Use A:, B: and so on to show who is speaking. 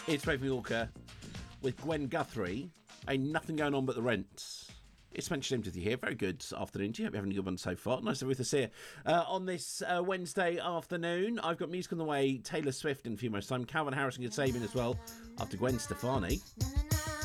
A: It's Raven Walker with Gwen Guthrie. Ain't nothing going on but the rent. It's Spencer James with you here. Very good afternoon to you. Hope you're having a good one so far. Nice to be with us here on this Wednesday afternoon. I've got music on the way. Taylor Swift in a few moments' time. Calvin Harris and Good Sabin as well after Gwen Stefani.